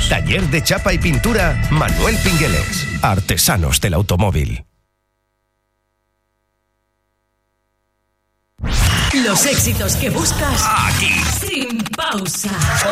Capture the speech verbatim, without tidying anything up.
Taller de chapa y pintura Manuel Pingueles. Artesanos del automóvil. Los éxitos que buscas aquí, sin pausa.